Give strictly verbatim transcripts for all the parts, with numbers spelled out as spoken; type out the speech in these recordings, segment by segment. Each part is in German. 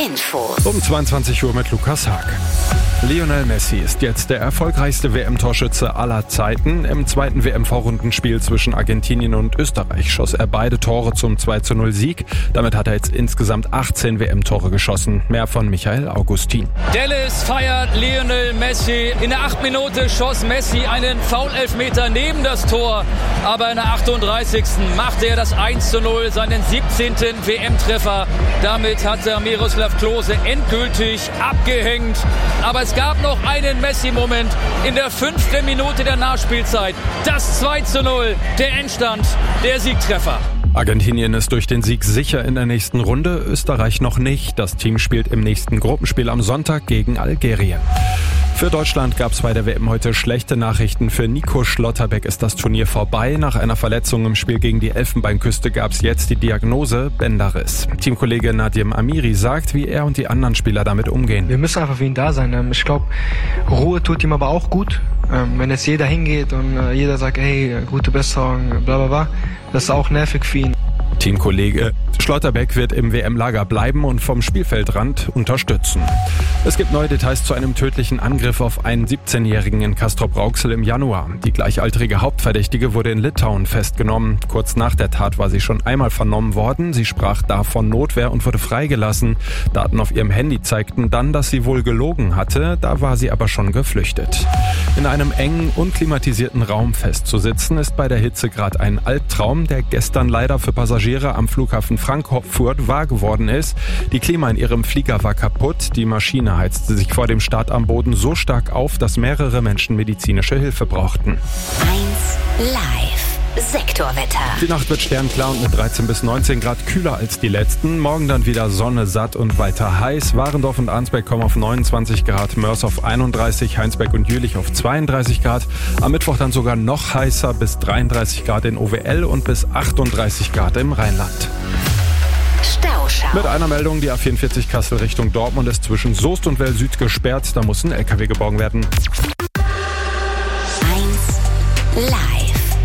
Infos. Um zweiundzwanzig Uhr mit Lukas Haag. Lionel Messi ist jetzt der erfolgreichste W M-Torschütze aller Zeiten. Im zweiten W M-Vorrundenspiel zwischen Argentinien und Österreich schoss er beide Tore zum zwei zu null Sieg. Damit hat er jetzt insgesamt achtzehn W M-Tore geschossen. Mehr von Michael Augustin. Dallas feiert Lionel Messi. In der achten Minute schoss Messi einen Foul-Elfmeter neben das Tor. Aber in der achtunddreißigsten machte er das eins zu null, seinen siebzehnten W M-Treffer. Damit hat er Miroslav Klose endgültig abgehängt. Aber es gab noch einen Messi-Moment in der fünften Minute der Nachspielzeit. Das zwei zu null, der Endstand, der Siegtreffer. Argentinien ist durch den Sieg sicher in der nächsten Runde, Österreich noch nicht. Das Team spielt im nächsten Gruppenspiel am Sonntag gegen Algerien. Für Deutschland gab es bei der W M heute schlechte Nachrichten. Für Nico Schlotterbeck ist das Turnier vorbei. Nach einer Verletzung im Spiel gegen die Elfenbeinküste gab es jetzt die Diagnose Bänderriss. Teamkollege Nadim Amiri sagt, wie er und die anderen Spieler damit umgehen. Wir müssen einfach für ihn da sein. Ich glaube, Ruhe tut ihm aber auch gut. Wenn jetzt jeder hingeht und jeder sagt, hey, gute Besserung, bla bla bla, das ist auch nervig für ihn. Teamkollege Schlotterbeck wird im W M-Lager bleiben und vom Spielfeldrand unterstützen. Es gibt neue Details zu einem tödlichen Angriff auf einen siebzehnjährigen in Castrop-Rauxel im Januar. Die gleichaltrige Hauptverdächtige wurde in Litauen festgenommen. Kurz nach der Tat war sie schon einmal vernommen worden. Sie sprach da von Notwehr und wurde freigelassen. Daten auf ihrem Handy zeigten dann, dass sie wohl gelogen hatte. Da war sie aber schon geflüchtet. In einem engen, unklimatisierten Raum festzusitzen, ist bei der Hitze gerade ein Albtraum, der gestern leider für Passagiere am Flughafen Frankfurt wahr geworden ist. Die Klima in ihrem Flieger war kaputt. Die Maschine heizte sich vor dem Start am Boden so stark auf, dass mehrere Menschen medizinische Hilfe brauchten. eins live Sektorwetter. Die Nacht wird sternklar und mit dreizehn bis neunzehn Grad kühler als die letzten. Morgen dann wieder Sonne, satt und weiter heiß. Warendorf und Arnsberg kommen auf neunundzwanzig Grad, Mörs auf einunddreißig, Heinsberg und Jülich auf zweiunddreißig Grad. Am Mittwoch dann sogar noch heißer, bis dreiunddreißig Grad in O W L und bis achtunddreißig Grad im Rheinland. Stauschau. Mit einer Meldung, die A vierundvierzig Kassel Richtung Dortmund ist zwischen Soest und Well Süd gesperrt. Da muss ein L K W geborgen werden. eins live.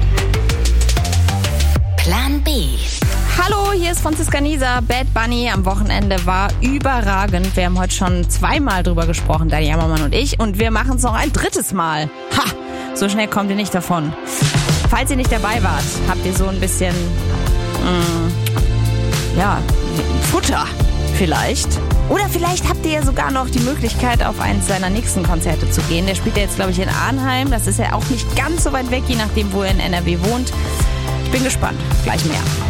Plan B. Hallo, hier ist Franziska Nieser. Bad Bunny am Wochenende war überragend. Wir haben heute schon zweimal drüber gesprochen, Dani Ammermann und ich. Und wir machen es noch ein drittes Mal. Ha! So schnell kommt ihr nicht davon. Falls ihr nicht dabei wart, habt ihr so ein bisschen, mh, ja, Futter vielleicht. Oder vielleicht habt ihr ja sogar noch die Möglichkeit, auf eins seiner nächsten Konzerte zu gehen. Der spielt ja jetzt, glaube ich, in Arnheim. Das ist ja auch nicht ganz so weit weg, je nachdem, wo ihr in N R W wohnt. Ich bin gespannt. Gleich mehr.